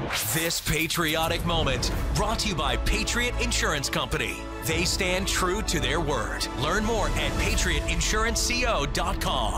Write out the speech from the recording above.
This patriotic moment brought to you by Patriot Insurance Company. They stand true to their word. Learn more at patriotinsuranceco.com.